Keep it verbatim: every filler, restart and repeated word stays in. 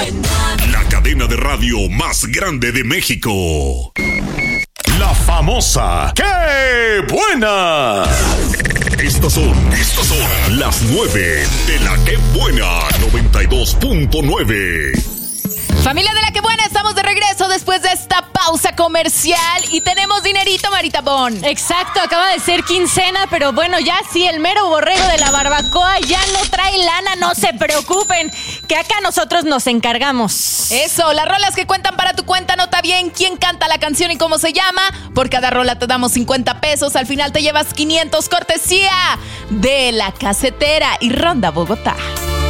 La cadena de radio más grande de México. La famosa ¡Qué buena! Estas son, estas son las nueve de la ¡Qué buena! noventa y dos punto nueve. Familia de la que buena, estamos de regreso después de esta pausa comercial y tenemos dinerito, Marita Bon. Exacto, acaba de ser quincena, pero bueno, ya sí, el mero borrego de la barbacoa ya no trae lana, no se preocupen, que acá nosotros nos encargamos. Eso, las rolas que cuentan para tu cuenta, nota bien quién canta la canción y cómo se llama. Por cada rola te damos cincuenta pesos, al final te llevas quinientos, cortesía de La Casetera y Ronda Bogotá.